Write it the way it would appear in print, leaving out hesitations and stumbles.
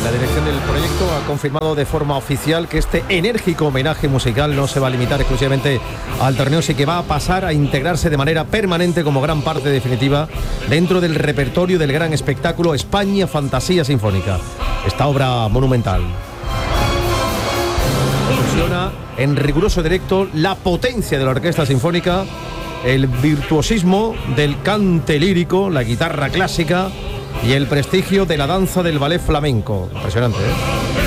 La dirección del proyecto ha confirmado de forma oficial que este enérgico homenaje musical no se va a limitar exclusivamente al torneo, sino que va a pasar a integrarse de manera permanente como gran parte definitiva dentro del repertorio del gran espectáculo España Fantasía Sinfónica. Esta obra monumental fusiona en riguroso directo la potencia de la orquesta sinfónica, el virtuosismo del cante lírico, la guitarra clásica y el prestigio de la danza del ballet flamenco. Impresionante, ¿eh?